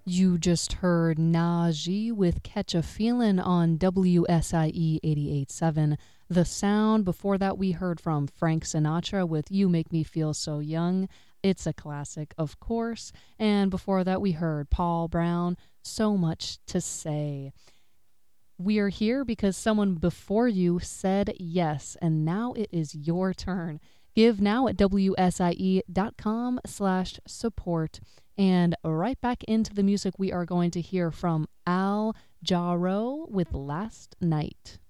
You just heard Najee with Catch a Feelin' on WSIE 88.7 The Sound. Before that, we heard from Frank Sinatra with You Make Me Feel So Young. It's a classic, of course. And before that, we heard Paul Brown, So Much to Say. We are here because someone before you said yes, and now it is your turn. Give now at wsie.com/support. And right back into the music, we are going to hear from Al Jarreau with Last Night.